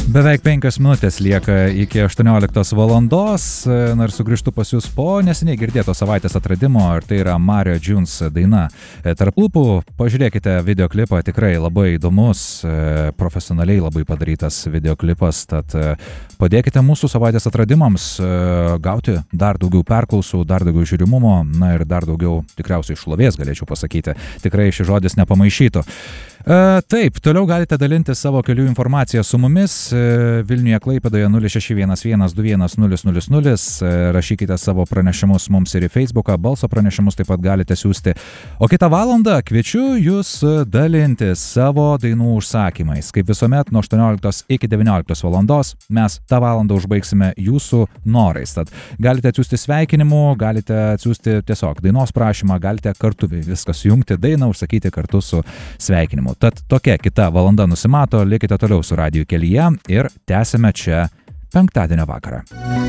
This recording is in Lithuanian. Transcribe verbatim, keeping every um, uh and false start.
Beveik penkios minutės lieka iki aštuonioliktos valandos, nors sugrįžtu pas jūs po neseniai girdėto savaitės atradimo, ir tai yra Mario Jones daina Tarp lūpų. Pažiūrėkite videoklipą, tikrai labai įdomus, profesionaliai labai padarytas videoklipas, tad padėkite mūsų savaitės atradimams gauti dar daugiau perklausų, dar daugiau žiūrimumo, na ir dar daugiau tikriausiai šlovės, galėčiau pasakyti. Tikrai šis žodis nepamaišytų. Uh, taip, toliau galite dalinti savo kelių informaciją su mumis uh, Vilniuje, Klaipėdoje nulis šeši vienas vienas du vienas nulis nulis nulis, uh, rašykite savo pranešimus mums ir į Facebooką, balso pranešimus taip pat galite siūsti. O kitą valandą kviečiu jūs dalinti savo dainų užsakymais. Kaip visuomet, nuo aštuonioliktos iki devynioliktos valandos mes tą valandą užbaigsime jūsų norais. Tad galite atsiųsti sveikinimų, galite atsiųsti tiesiog dainos prašymą, galite kartu viską sujungti, dainą užsakyti kartu su sveikinimu. Tad tokia kita valanda nusimato, likite toliau su Radiju kelyje ir tęsime čia penktadienio vakarą.